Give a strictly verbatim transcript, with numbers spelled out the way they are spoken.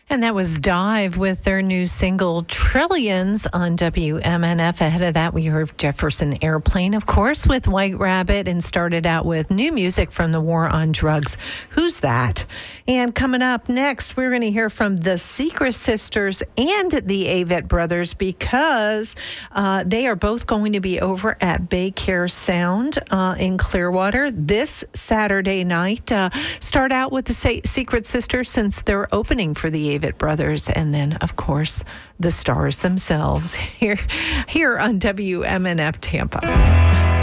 And that was Dive with their new single Trillions on W M N F. Ahead of that, we heard Jefferson Airplane, of course, with White Rabbit, and started out with new music from the War on Drugs. Who's that? And coming up next, we're going to hear from the Secret Sisters and the Avett Brothers, because uh, they are both going to be over at Baycare Sound uh, in Clearwater this Saturday night. Uh, start out with the Sa- Secret Sisters, since they're opening for the Avett Brothers, and then, of course, the stars themselves here, here on W M N F Tampa.